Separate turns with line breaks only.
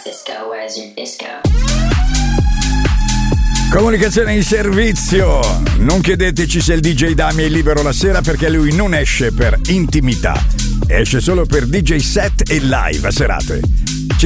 Cisco, where's your disco?
Comunicazione in servizio. Non chiedeteci se il DJ Dami è libero la sera, perché lui non esce per intimità, esce solo per DJ set e live a serate.